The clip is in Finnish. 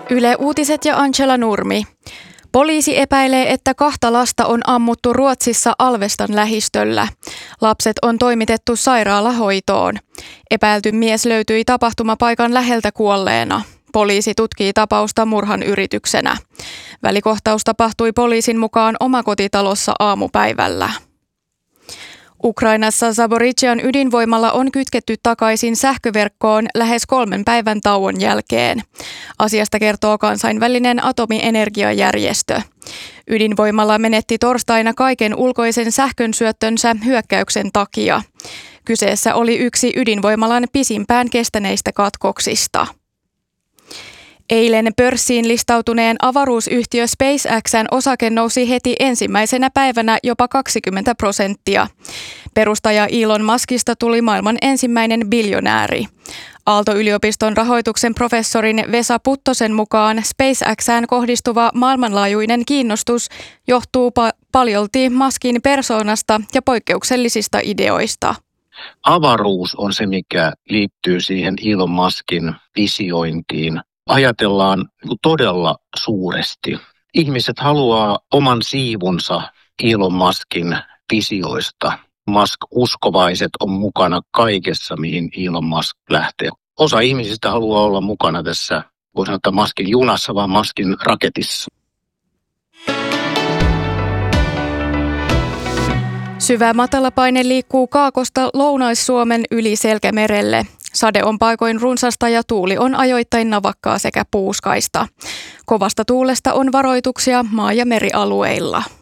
Yle Uutiset ja Angela Nurmi. Poliisi epäilee, että 2 lasta on ammuttu Ruotsissa Alvestan lähistöllä. Lapset on toimitettu sairaalahoitoon. Epäilty mies löytyi tapahtumapaikan läheltä kuolleena. Poliisi tutkii tapausta murhan yrityksenä. Välikohtaus tapahtui poliisin mukaan omakotitalossa aamupäivällä. Ukrainassa Zaporizhian ydinvoimala on kytketty takaisin sähköverkkoon lähes 3 päivän tauon jälkeen. Asiasta kertoo kansainvälinen atomienergiajärjestö. Ydinvoimala menetti torstaina kaiken ulkoisen sähkön syöttönsä hyökkäyksen takia. Kyseessä oli yksi ydinvoimalan pisimpään kestäneistä katkoksista. Eilen pörssiin listautuneen avaruusyhtiö SpaceX:n osake nousi heti ensimmäisenä päivänä jopa 20%. Perustaja Elon Muskista tuli maailman ensimmäinen biljonääri. Aalto-yliopiston rahoituksen professorin Vesa Puttosen mukaan SpaceX:ään kohdistuva maailmanlaajuinen kiinnostus johtuu paljolti Muskin persoonasta ja poikkeuksellisista ideoista. Avaruus on se, mikä liittyy siihen Elon Muskin visiointiin. Ajatellaan todella suuresti. Ihmiset haluaa oman siivunsa Elon Muskin visioista. Musk-uskovaiset on mukana kaikessa, mihin Elon Musk lähtee. Osa ihmisistä haluaa olla mukana tässä, voi sanoa, että Muskin junassa, vaan Muskin raketissa. Syvä matalapaine liikkuu Kaakosta Lounais-Suomen yli Selkämerelle. Sade on paikoin runsasta ja tuuli on ajoittain navakkaa sekä puuskaista. Kovasta tuulesta on varoituksia maa- ja merialueilla.